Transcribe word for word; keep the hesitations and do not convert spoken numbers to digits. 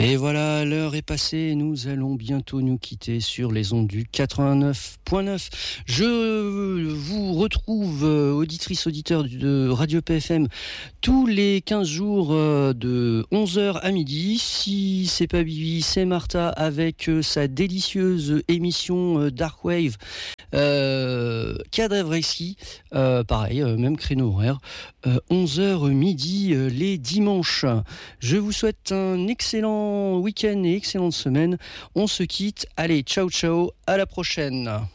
Et voilà, l'heure est passée, nous allons bientôt nous quitter sur les ondes du quatre-vingt-neuf point neuf. Je vous retrouve, auditrices, auditeurs de Radio P F M, tous les quinze jours de onze heures à midi. Si c'est pas Bibi, c'est Martha avec sa délicieuse émission Dark Wave, euh, Kadavreski, euh, pareil, même créneau horaire, euh, onze heures midi euh, les dimanches. Je vous souhaite un excellent week-end et excellente semaine. On se quitte. Allez, ciao ciao, à la prochaine.